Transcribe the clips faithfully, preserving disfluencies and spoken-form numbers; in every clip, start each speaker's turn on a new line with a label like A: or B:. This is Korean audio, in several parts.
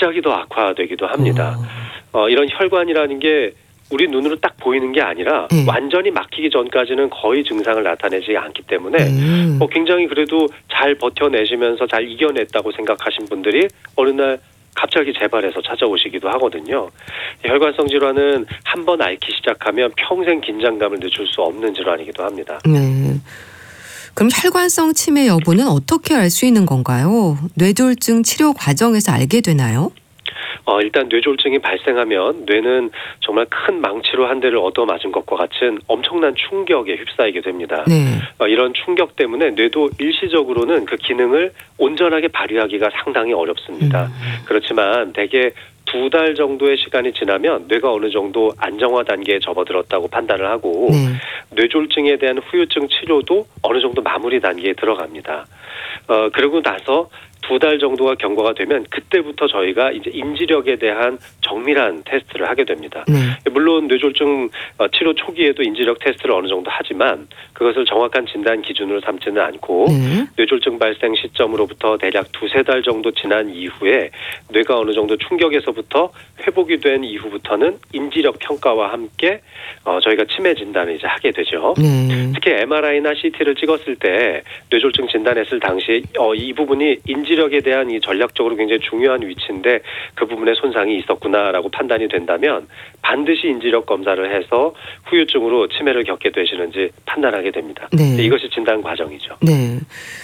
A: 갑자기 더 악화되기도 합니다. 어, 이런 혈관이라는 게 우리 눈으로 딱 보이는 게 아니라 네. 완전히 막히기 전까지는 거의 증상을 나타내지 않기 때문에 음. 어, 굉장히 그래도 잘 버텨내시면서 잘 이겨냈다고 생각하신 분들이 어느 날 갑자기 재발해서 찾아오시기도 하거든요. 혈관성 질환은 한번 앓기 시작하면 평생 긴장감을 늦출 수 없는 질환이기도 합니다.
B: 네. 그럼 혈관성 치매 여부는 어떻게 알 수 있는 건가요? 뇌졸중 치료 과정에서 알게 되나요?
A: 어, 일단 뇌졸중이 발생하면 뇌는 정말 큰 망치로 한 대를 얻어맞은 것과 같은 엄청난 충격에 휩싸이게 됩니다. 네. 어, 이런 충격 때문에 뇌도 일시적으로는 그 기능을 온전하게 발휘하기가 상당히 어렵습니다. 음. 그렇지만 대개 두 달 정도의 시간이 지나면 뇌가 어느 정도 안정화 단계에 접어들었다고 판단을 하고 네. 뇌졸중에 대한 후유증 치료도 어느 정도 마무리 단계에 들어갑니다. 어, 그러고 나서 두 달 정도가 경과가 되면 그때부터 저희가 이제 인지력에 대한 정밀한 테스트를 하게 됩니다. 네. 물론 뇌졸중 치료 초기에도 인지력 테스트를 어느 정도 하지만 그것을 정확한 진단 기준으로 삼지는 않고 네. 뇌졸중 발생 시점으로부터 대략 두세 달 정도 지난 이후에 뇌가 어느 정도 충격에서부터 회복이 된 이후부터는 인지력 평가와 함께 어, 저희가 치매 진단을 이제 하게 되죠. 네. 특히 엠알아이나 씨티를 찍었을 때 뇌졸중 진단했을 당시 어, 이 부분이 인지 인지력에 대한 이 전략적으로 굉장히 중요한 위치인데 그 부분에 손상이 있었구나라고 판단이 된다면 반드시 인지력 검사를 해서 후유증으로 치매를 겪게 되시는지 판단하게 됩니다. 네. 이것이 진단 과정이죠.
B: 네.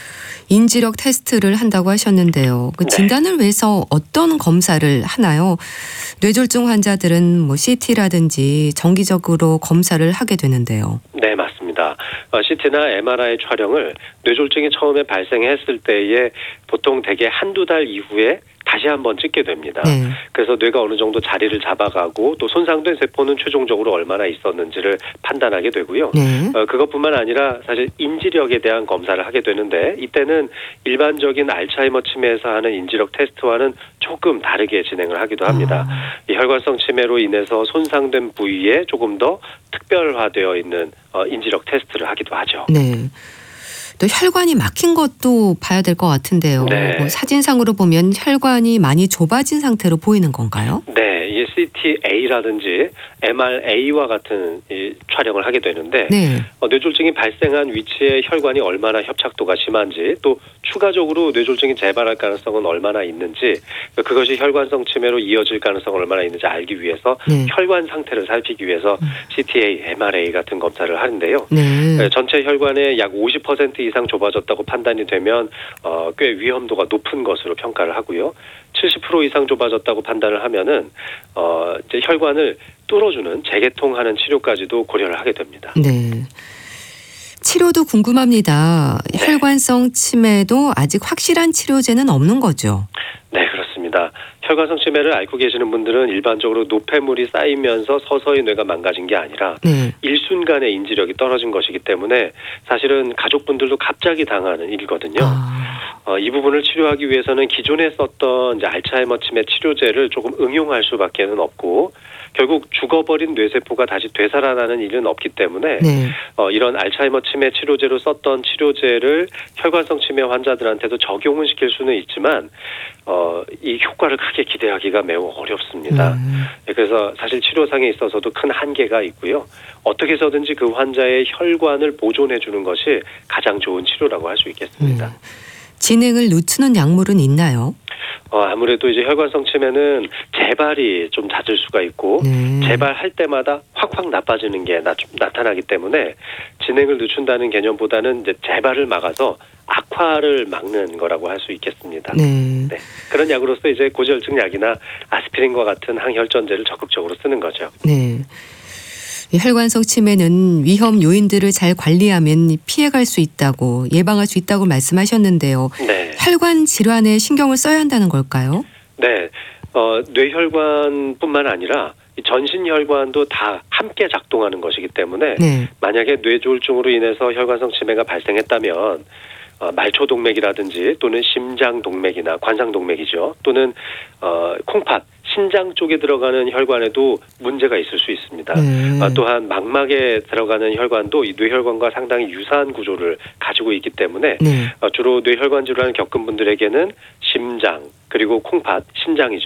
B: 인지력 테스트를 한다고 하셨는데요. 그 진단을 네. 위해서 어떤 검사를 하나요? 뇌졸중 환자들은 뭐 씨티라든지 정기적으로 검사를 하게 되는데요.
A: 네, 맞습니다. 어, 씨티나 엠알아이 촬영을 뇌졸중이 처음에 발생했을 때에 보통 대개 한두 달 이후에 다시 한번 찍게 됩니다. 네. 그래서 뇌가 어느 정도 자리를 잡아가고 또 손상된 세포는 최종적으로 얼마나 있었는지를 판단하게 되고요. 네. 어, 그것뿐만 아니라 사실 인지력에 대한 검사를 하게 되는데 이때는 일반적인 알츠하이머 치매에서 하는 인지력 테스트와는 조금 다르게 진행을 하기도 합니다. 아. 이 혈관성 치매로 인해서 손상된 부위에 조금 더 특별화되어 있는 어, 인지력 테스트를 하기도 하죠.
B: 네. 또 혈관이 막힌 것도 봐야 될 것 같은데요. 네. 뭐 사진상으로 보면 혈관이 많이 좁아진 상태로 보이는 건가요?
A: 네, 이 씨티에이라든지 엠알에이와 같은 이 촬영을 하게 되는데 네. 어, 뇌졸중이 발생한 위치에 혈관이 얼마나 협착도가 심한지 또 추가적으로 뇌졸중이 재발할 가능성은 얼마나 있는지 그것이 혈관성 치매로 이어질 가능성은 얼마나 있는지 알기 위해서 네. 혈관 상태를 살피기 위해서 음. 씨티에이, 엠알에이 같은 검사를 하는데요. 네. 전체 혈관의 약 오십 퍼센트 이상 좁아졌다고 판단이 되면 어, 꽤 위험도가 높은 것으로 평가를 하고요. 칠십 퍼센트 이상 좁아졌다고 판단을 하면은 어, 이제 혈관을 뚫어주는 재개통하는 치료까지도 고려를 하게 됩니다.
B: 네. 치료도 궁금합니다. 네. 혈관성 치매도 아직 확실한 치료제는 없는 거죠?
A: 네, 그렇습니다. 혈관성 치매를 앓고 계시는 분들은 일반적으로 노폐물이 쌓이면서 서서히 뇌가 망가진 게 아니라 네. 일순간에 인지력이 떨어진 것이기 때문에 사실은 가족분들도 갑자기 당하는 일이거든요. 아. 어, 이 부분을 치료하기 위해서는 기존에 썼던 이제 알츠하이머 치매 치료제를 조금 응용할 수밖에는 없고 결국 죽어버린 뇌세포가 다시 되살아나는 일은 없기 때문에 네. 어, 이런 알츠하이머 치매 치료제로 썼던 치료제를 혈관성 치매 환자들한테도 적용은 시킬 수는 있지만 어, 이 효과를 크게 기대하기가 매우 어렵습니다. 음. 그래서 사실 치료상에 있어서도 큰 한계가 있고요. 어떻게 해서든지 그 환자의 혈관을 보존해 주는 것이 가장 좋은 치료라고 할 수 있겠습니다. 음.
B: 진행을 늦추는 약물은 있나요?
A: 어, 아무래도 이제 혈관성 치매는 재발이 좀 잦을 수가 있고 네. 재발할 때마다 확확 나빠지는 게 나, 나타나기 때문에 진행을 늦춘다는 개념보다는 이제 재발을 막아서 악화를 막는 거라고 할 수 있겠습니다. 네. 네. 그런 약으로서 이제 고지혈증 약이나 아스피린과 같은 항혈전제를 적극적으로 쓰는 거죠.
B: 네. 혈관성 치매는 위험 요인들을 잘 관리하면 피해갈 수 있다고 예방할 수 있다고 말씀하셨는데요. 네. 혈관 질환에 신경을 써야 한다는 걸까요?
A: 네. 어, 뇌혈관뿐만 아니라 전신혈관도 다 함께 작동하는 것이기 때문에 네. 만약에 뇌졸중으로 인해서 혈관성 치매가 발생했다면 어, 말초동맥이라든지 또는 심장동맥이나 관상동맥이죠. 또는 어, 콩팥, 신장 쪽에 들어가는 혈관에도 문제가 있을 수 있습니다. 네. 어, 또한 망막에 들어가는 혈관도 이 뇌혈관과 상당히 유사한 구조를 가지고 있기 때문에 네. 어, 주로 뇌혈관 질환을 겪은 분들에게는 심장 그리고 콩팥, 신장이죠.